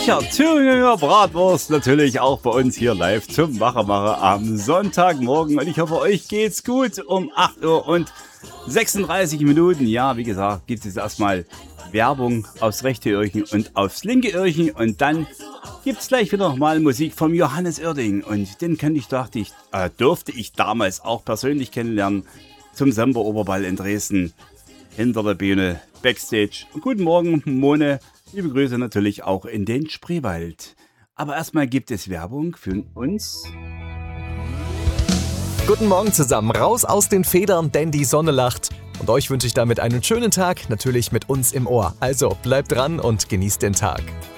Sicher, Thüringer Bratwurst natürlich auch bei uns hier live zum Macher am Sonntagmorgen. Und ich hoffe, euch geht's gut um 8 Uhr und 36 Minuten. Ja, wie gesagt, gibt es erstmal Werbung aufs rechte Öhrchen und aufs linke Öhrchen. Und dann gibt's gleich wieder mal Musik vom Johannes Oerding. Und den durfte ich damals auch persönlich kennenlernen zum Semperoberball in Dresden. Hinter der Bühne, Backstage. Guten Morgen, Mone. Liebe Grüße natürlich auch in den Spreewald. Aber erstmal gibt es Werbung für uns. Guten Morgen zusammen, raus aus den Federn, denn die Sonne lacht. Und euch wünsche ich damit einen schönen Tag, natürlich mit uns im Ohr. Also bleibt dran und genießt den Tag.